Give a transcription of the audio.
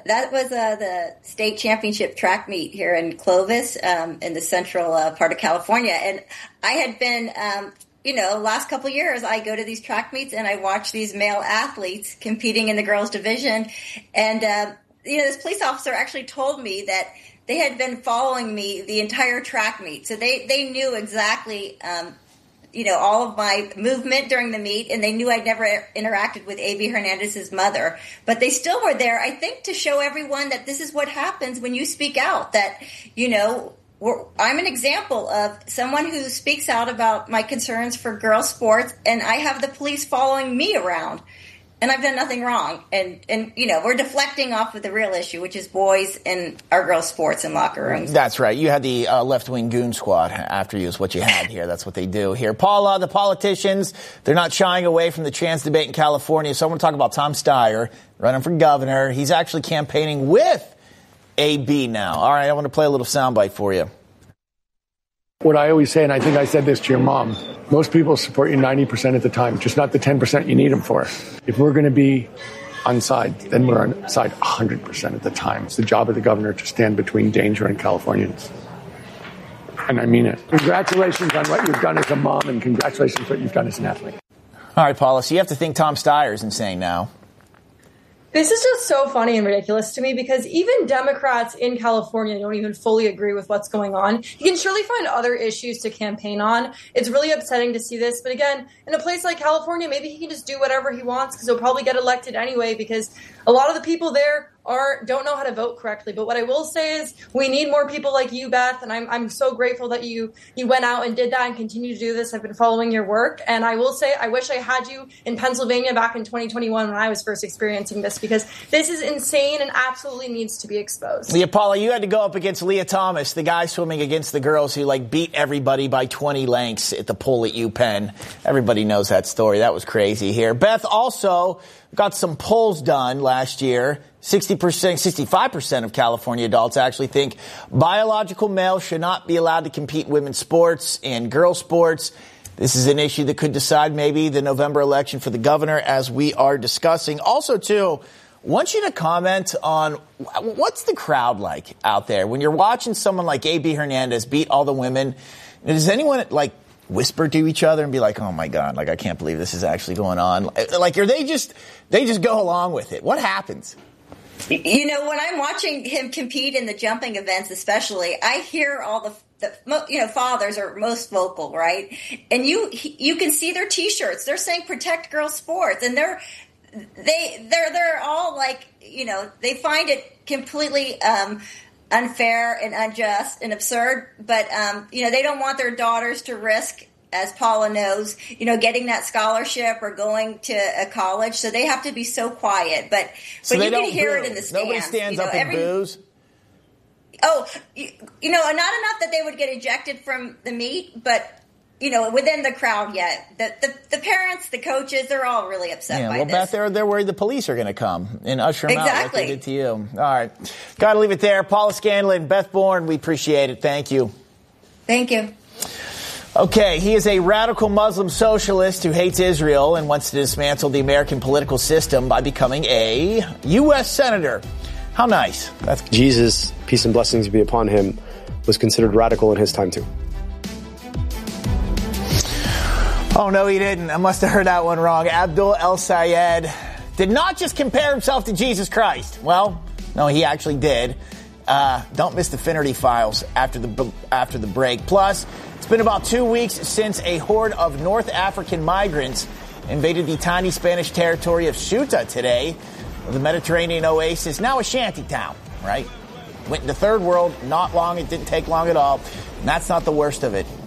that was the state championship track meet here in Clovis, in the central part of California. And I had been, last couple of years, I go to these track meets and I watch these male athletes competing in the girls' division. And, this police officer actually told me that they had been following me the entire track meet. So they knew exactly, all of my movement during the meet, and they knew I'd never interacted with A.B. Hernandez's mother. But they still were there, I think, to show everyone that this is what happens when you speak out, that, I'm an example of someone who speaks out about my concerns for girls' sports, and I have the police following me around. And I've done nothing wrong. And we're deflecting off of the real issue, which is boys and our girls' sports and locker rooms. That's right. You had the left-wing goon squad after you is what you had here. That's what they do here. Paula, the politicians, they're not shying away from the trans debate in California. So I want to talk about Tom Steyer running for governor. He's actually campaigning with AB now. All right, I want to play a little soundbite for you. What I always say, and I think I said this to your mom, most people support you 90% of the time, just not the 10% you need them for. If we're going to be on side, then we're on side 100% of the time. It's the job of the governor to stand between danger and Californians. And I mean it. Congratulations on what you've done as a mom, and congratulations on what you've done as an athlete. All right, Paula, so you have to think Tom Steyer is insane now. This is just so funny and ridiculous to me because even Democrats in California don't even fully agree with what's going on. You can surely find other issues to campaign on. It's really upsetting to see this. But again, in a place like California, maybe he can just do whatever he wants because he'll probably get elected anyway because a lot of the people there don't know how to vote correctly. But what I will say is we need more people like you, Beth, and I'm so grateful that you went out and did that and continue to do this. I've been following your work, and I will say I wish I had you in Pennsylvania back in 2021 when I was first experiencing this because this is insane and absolutely needs to be exposed. Leah, Paula, you had to go up against Leah Thomas, the guy swimming against the girls who beat everybody by 20 lengths at the pool at UPenn. Everybody knows that story. That was crazy here. Beth also got some polls done last year. 65% of California adults actually think biological males should not be allowed to compete in women's sports and girls' sports. This is an issue that could decide maybe the November election for the governor, as we are discussing. Also, too, I want you to comment on what's the crowd like out there when you're watching someone like A.B. Hernandez beat all the women. Does anyone whisper to each other and be like, oh my God, I can't believe this is actually going on? Or they just go along with it? What happens? When I'm watching him compete in the jumping events, especially, I hear all the fathers are most vocal, right? And you can see their T-shirts. They're saying "Protect Girls Sports," and they're all they find it completely unfair and unjust and absurd. But they don't want their daughters to risk, as Paula knows, getting that scholarship or going to a college. So they have to be so quiet. But you can hear it in the stands. Nobody stands up and boos? Oh, not enough that they would get ejected from the meet, but, within the crowd yet. The parents, the coaches, they're all really upset by this. Beth, they're worried the police are going to come and usher them out like they did to you. All right. Got to leave it there. Paula Scanlon, Beth Bourne, we appreciate it. Thank you. Thank you. Okay, he is a radical Muslim socialist who hates Israel and wants to dismantle the American political system by becoming a U.S. senator. How nice. Jesus, peace and blessings be upon him, was considered radical in his time too. Oh, no, he didn't. I must have heard that one wrong. Abdul El-Sayed did not just compare himself to Jesus Christ. Well, no, he actually did. Don't miss the Finnerty Files after the break. Plus, it's been about 2 weeks since a horde of North African migrants invaded the tiny Spanish territory of Ceuta today. The Mediterranean oasis, now a shanty town, right? Went into third world, it didn't take long at all. And that's not the worst of it.